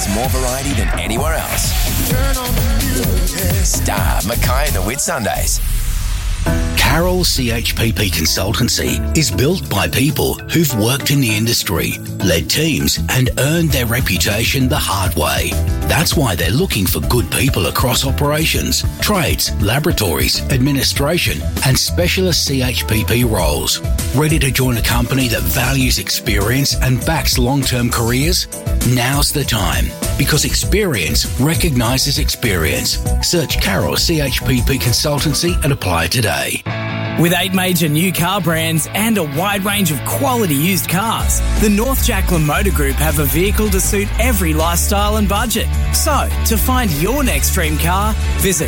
has more variety than anywhere else. Star Mackay and the Whitsundays. Carroll CHPP Consultancy is built by people who've worked in the industry, led teams and earned their reputation the hard way. That's why they're looking for good people across operations, trades, laboratories, administration and specialist CHPP roles. Ready to join a company that values experience and backs long-term careers? Now's the time, because experience recognises experience. Search Carroll CHPP Consultancy and apply today. With 8 major new car brands and a wide range of quality used cars, the North Jacqueline Motor Group have a vehicle to suit every lifestyle and budget. So, to find your next dream car, visit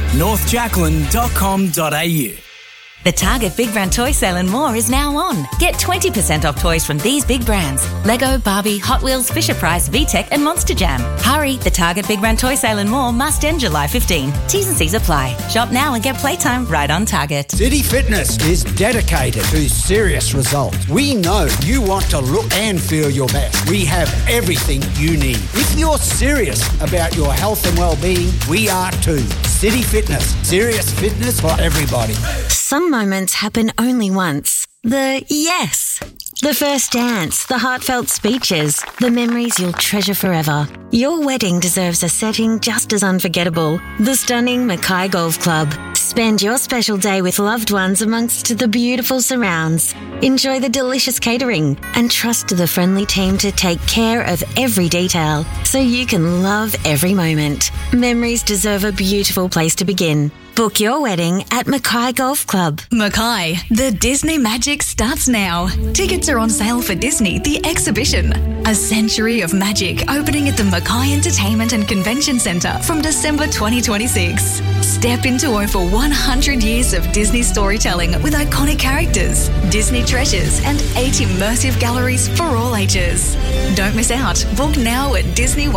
northjacqueline.com.au. The Target Big Brand Toy Sale and more is now on. Get 20% off toys from these big brands: Lego, Barbie, Hot Wheels, Fisher-Price, VTech and Monster Jam. Hurry, the Target Big Brand Toy Sale and more must end July 15. T's and C's apply. Shop now and get playtime right on Target. City Fitness is dedicated to serious results. We know you want to look and feel your best. We have everything you need. If you're serious about your health and well-being, we are too. City Fitness. Serious fitness for everybody. Some moments happen only once. The yes. The first dance, the heartfelt speeches, the memories you'll treasure forever. Your wedding deserves a setting just as unforgettable. The stunning Mackay Golf Club. Spend your special day with loved ones amongst the beautiful surrounds. Enjoy the delicious catering and trust the friendly team to take care of every detail so you can love every moment. Memories deserve a beautiful place to begin. Book your wedding at Mackay Golf Club. Mackay, the Disney magic starts now. Tickets are on sale for Disney, the exhibition. A century of magic opening at the Mackay Entertainment and Convention Centre from December 2026. Step into over 100 years of Disney storytelling with iconic characters, Disney treasures and 8 immersive galleries for all ages. Don't miss out. Book now at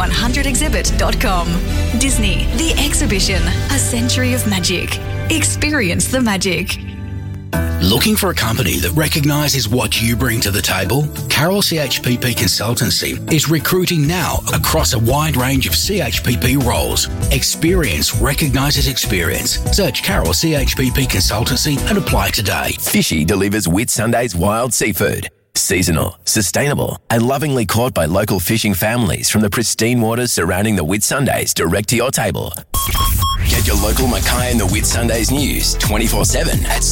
Disney100exhibit.com. Disney, the exhibition. A century of magic. Experience the magic. Looking for a company that recognises what you bring to the table? Carroll CHPP Consultancy is recruiting now across a wide range of CHPP roles. Experience recognises experience. Search Carroll CHPP Consultancy and apply today. Fishy delivers Whitsundays wild seafood. Seasonal, sustainable and lovingly caught by local fishing families from the pristine waters surrounding the Whitsundays direct to your table. Get your local Mackay and the Whitsundays news 24/7 at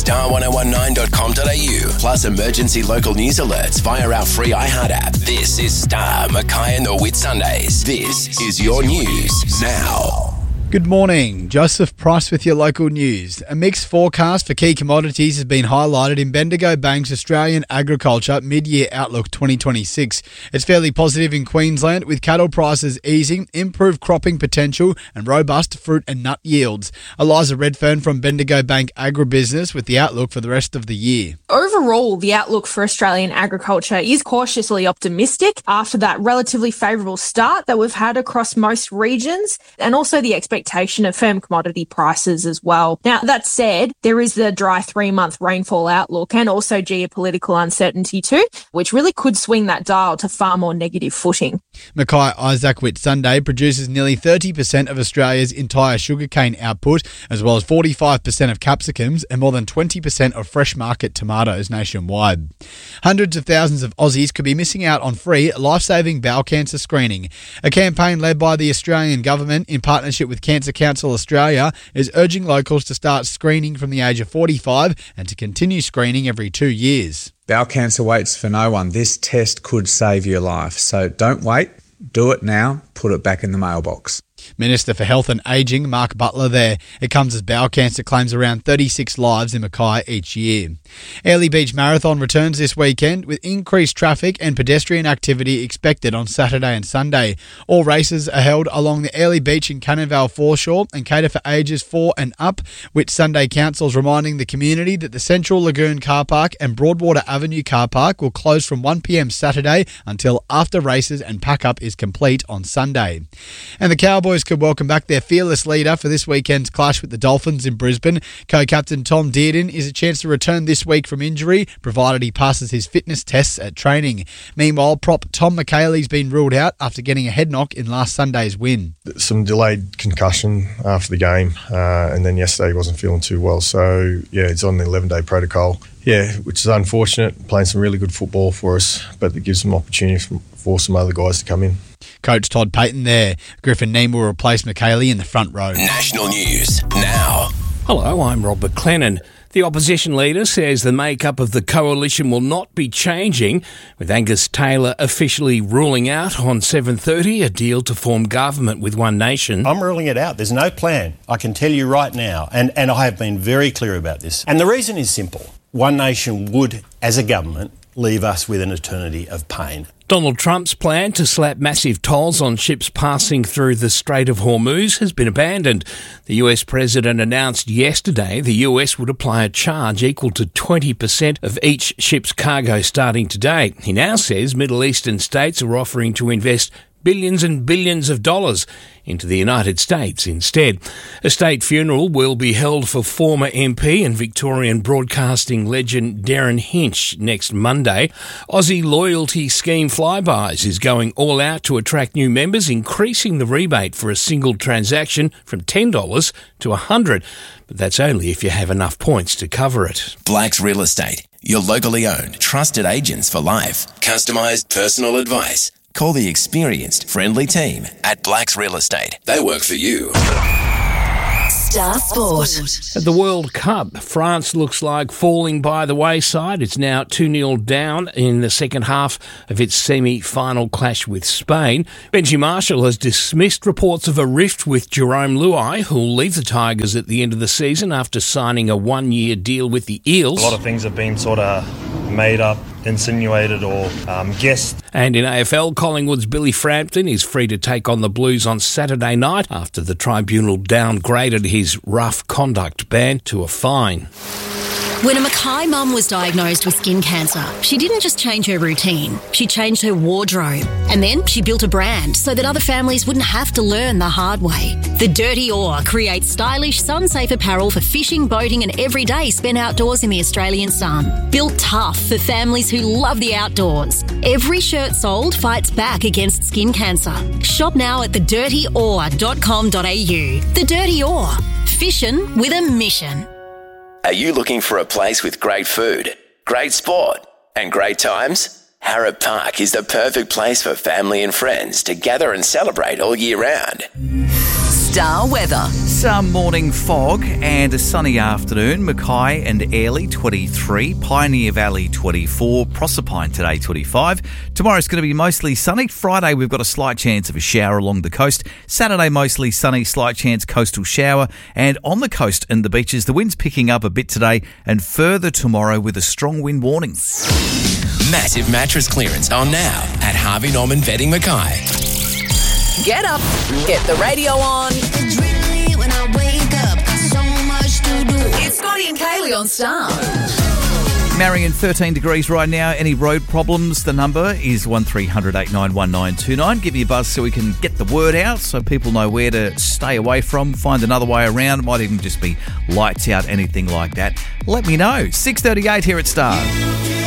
star1019.com.au, plus emergency local news alerts via our free iHeart app. This is Star Mackay and the Whitsundays. This is your news now. Good morning, Joseph Price with your local news. A mixed forecast for key commodities has been highlighted in Bendigo Bank's Australian Agriculture Mid-Year Outlook 2026. It's fairly positive in Queensland, with cattle prices easing, improved cropping potential and robust fruit and nut yields. Eliza Redfern from Bendigo Bank Agribusiness with the outlook for the rest of the year. Overall, the outlook for Australian agriculture is cautiously optimistic after that relatively favourable start that we've had across most regions, and also the expectation of firm commodity prices as well. Now, that said, there is the dry 3-month rainfall outlook and also geopolitical uncertainty too, which really could swing that dial to far more negative footing. Mackay Isaac Whitsunday produces nearly 30% of Australia's entire sugarcane output, as well as 45% of capsicums and more than 20% of fresh market tomatoes nationwide. Hundreds of thousands of Aussies could be missing out on free life-saving bowel cancer screening. A campaign led by the Australian government in partnership with Cancer Council Australia is urging locals to start screening from the age of 45 and to continue screening every 2 years. Bowel cancer waits for no one. This test could save your life. So don't wait. Do it now. Put it back in the mailbox. Minister for Health and Ageing, Mark Butler there. It comes as bowel cancer claims around 36 lives in Mackay each year. Airlie Beach Marathon returns this weekend with increased traffic and pedestrian activity expected on Saturday and Sunday. All races are held along the Airlie Beach and Cannonvale foreshore and cater for ages 4 and up, with Sunday councils reminding the community that the Central Lagoon car park and Broadwater Avenue car park will close from 1 p.m. Saturday until after races and pack-up is complete on Sunday. And the Cowboys Cowboys could welcome back their fearless leader for this weekend's clash with the Dolphins in Brisbane. Co-captain Tom Dearden is a chance to return this week from injury, provided he passes his fitness tests at training. Meanwhile, prop Tom McHaley's been ruled out after getting a head knock in last Sunday's win. Some delayed concussion after the game, and then yesterday he wasn't feeling too well. So, yeah, it's on the 11-day protocol. Yeah, which is unfortunate, playing some really good football for us, but it gives some opportunity for some other guys to come in. Coach Todd Payton there. Griffin Neame will replace McHaley in the front row. National news now. Hello, I'm Rob McLennan. The opposition leader says the makeup of the coalition will not be changing, with Angus Taylor officially ruling out on 7:30 a deal to form government with One Nation. I'm ruling it out. There's no plan. I can tell you right now, and I have been very clear about this. And the reason is simple. One Nation would, as a government, leave us with an eternity of pain. Donald Trump's plan to slap massive tolls on ships passing through the Strait of Hormuz has been abandoned. The US president announced yesterday the US would apply a charge equal to 20% of each ship's cargo starting today. He now says Middle Eastern states are offering to invest billions and billions of dollars into the United States instead. A state funeral will be held for former MP and Victorian broadcasting legend Darren Hinch next Monday. Aussie loyalty scheme Flybuys is going all out to attract new members, increasing the rebate for a single transaction from $10 to $100. But that's only if you have enough points to cover it. Blacks Real Estate, your locally owned, trusted agents for life. Customised personal advice. Call the experienced, friendly team at Blacks Real Estate. They work for you. Star Sport. At the World Cup, France looks like falling by the wayside. It's now 2-0 down in the second half of its semi-final clash with Spain. Benji Marshall has dismissed reports of a rift with Jerome Luai, who'll leave the Tigers at the end of the season after signing a one-year deal with the Eels. A lot of things have been sort of made up, insinuated or guessed. And in AFL, Collingwood's Billy Frampton is free to take on the Blues on Saturday night after the tribunal downgraded his rough conduct ban to a fine. When a Mackay mum was diagnosed with skin cancer, she didn't just change her routine, she changed her wardrobe. And then she built a brand so that other families wouldn't have to learn the hard way. The Dirty Oar creates stylish, sun-safe apparel for fishing, boating and every day spent outdoors in the Australian sun. Built tough for families who love the outdoors. Every shirt sold fights back against skin cancer. Shop now at thedirtyoar.com.au. The Dirty Oar. Fishing with a mission. Are you looking for a place with great food, great sport and great times? Harrop Park is the perfect place for family and friends to gather and celebrate all year round. Star weather. Some morning fog and a sunny afternoon. Mackay and Airlie 23, Pioneer Valley 24, Proserpine today 25. Tomorrow's going to be mostly sunny. Friday we've got a slight chance of a shower along the coast. Saturday mostly sunny, slight chance coastal shower. And on the coast and the beaches the wind's picking up a bit today and further tomorrow with a strong wind warning. Massive mattress clearance on now at Harvey Norman Bedding Mackay. Get up, get the radio on. It's really when I wake up, so much to do. It's Scotty and Kaylee on Star. Marion, 13 degrees right now. Any road problems? The number is 1300 891929. Give me a buzz so we can get the word out so people know where to stay away from, find another way around. It might even just be lights out, anything like that. Let me know. 6:38 here at Star.